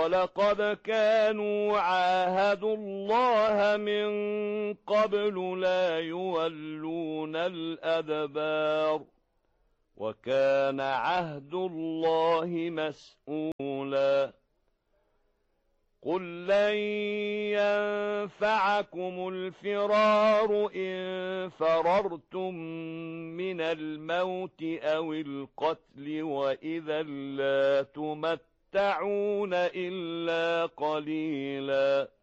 وَلَقَدْ كَانُوا عَاهَدُوا اللَّهَ مِن قَبْلُ لَا يُوَلُّونَ الْأَدْبَارَ وَكَانَ عَهْدُ اللَّهِ مَسْئُولًا قُل لَّن يَنفَعَكُمُ الْفِرَارُ إِن فَرَرْتُم مِّنَ الْمَوْتِ أَوِ الْقَتْلِ وَإِذًا لَّا تُمَتَّعُونَ إِلَّا قَلِيلًا